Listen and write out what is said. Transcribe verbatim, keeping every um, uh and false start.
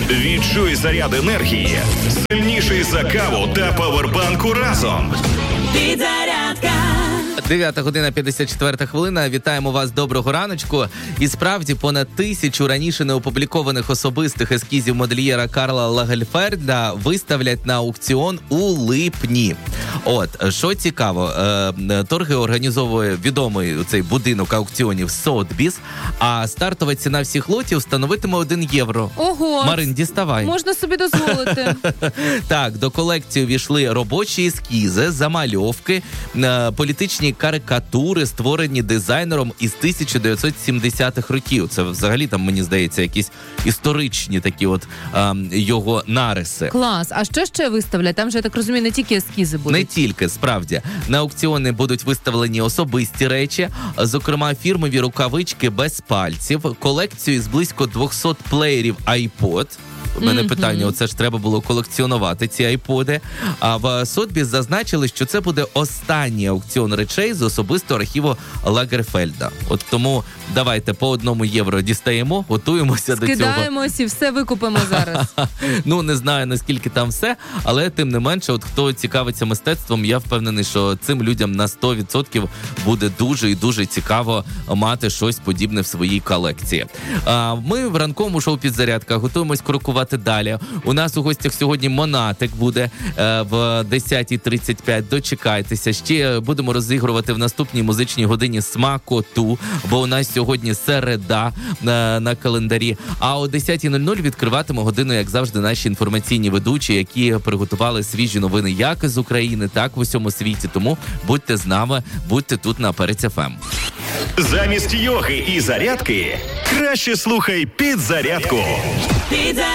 Відчуй заряд енергії, сильніший за каву та павербанку разом. Підзарядка. дев'ята година п'ятдесят четверта хвилина. Вітаємо вас, доброго раночку. І справді понад тисячу раніше неопублікованих особистих ескізів модельєра Карла Лагерфельда виставлять на аукціон у липні. От, що цікаво, е, торги організовує відомий цей будинок аукціонів Сотбіс, а стартова ціна всіх лотів становитиме один євро. Ого! Марин, діставай. Можна собі дозволити. Так, до колекції увійшли робочі ескізи, замальовки, е, політичні карикатури, створені дизайнером із тисяча дев'ятсот сімдесятих років. Це взагалі там, мені здається, якісь історичні такі от е, його нариси. Клас. А що ще виставлять? Там же, я так розумію, не тільки ескізи будуть. Не тільки, справді. На аукціони будуть виставлені особисті речі, зокрема фірмові рукавички без пальців, колекцію із близько двісті плеєрів iPod. У мене mm-hmm. питання, оце ж треба було колекціонувати ці айподи. А в Сотбіс зазначили, що це буде останній аукціон речей з особистого архіву Лагерфельда. От тому давайте по одному євро дістаємо, готуємося до цього. Скидаємось і все викупимо зараз. Ну, не знаю, наскільки там все, але тим не менше, от хто цікавиться мистецтвом, я впевнений, що цим людям на сто відсотків буде дуже і дуже цікаво мати щось подібне в своїй колекції. А ми в ранковому шоу «Підзарядка» готуємось крокувати далі. У нас у гостях сьогодні Монатик буде е, в десята тридцять п'ять. Дочекайтеся. Ще будемо розігрувати в наступній музичній годині смакоту, бо у нас сьогодні середа на, на календарі. А о десята нуль нуль відкриватиме годину, як завжди, наші інформаційні ведучі, які приготували свіжі новини як із України, так в усьому світі. Тому будьте з нами, будьте тут на Перець еф ем. Замість йоги і зарядки краще слухай «Підзарядку». Підзарядка.